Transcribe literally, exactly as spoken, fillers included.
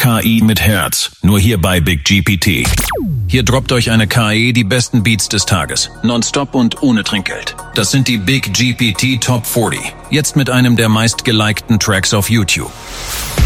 K I mit Herz. Nur hier bei Big G P T. Hier droppt euch eine K I die besten Beats des Tages. Nonstop und ohne Trinkgeld. Das sind die Big G P T Top vierzig. Jetzt mit einem der meistgelikten Tracks auf YouTube.